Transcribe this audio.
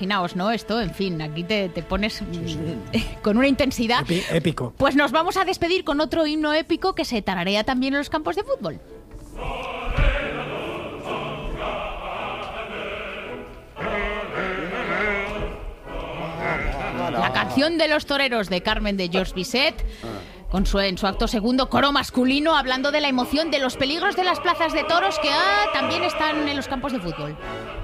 Imaginaos, ¿no? Esto, en fin, aquí te pones con una intensidad. Épico. Pues nos vamos a despedir con otro himno épico que se tararea también en los campos de fútbol. La canción de los toreros de Carmen de Georges Bizet, en su acto segundo, coro masculino, hablando de la emoción de los peligros de las plazas de toros que también están en los campos de fútbol.